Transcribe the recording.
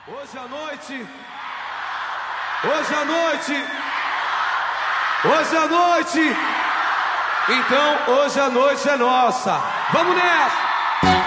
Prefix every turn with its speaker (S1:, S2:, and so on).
S1: Hoje à noite, hoje à noite, hoje à noite, então hoje a noite é nossa. Vamos nessa!